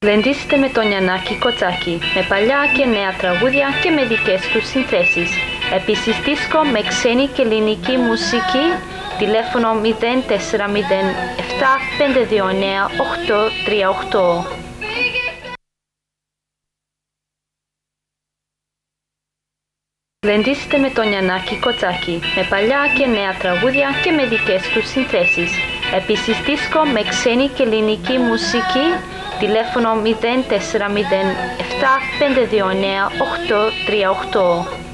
Γλεντήστε με τον Γιαννάκη Κοτσάκη, με παλιά και νέα τραγούδια και με δικές τους συνθέσεις. Επίσης δίσκο με ξένη και ελληνική μουσική, τηλέφωνο 0407 529 838. Γλεντήστε με τον Γιαννάκη Κοτσάκη, με παλιά και νέα τραγούδια και με δικές τους συνθέσεις. Επίσης δίσκο με ξένη και ελληνική μουσική, τηλέφωνο 0407 529 838.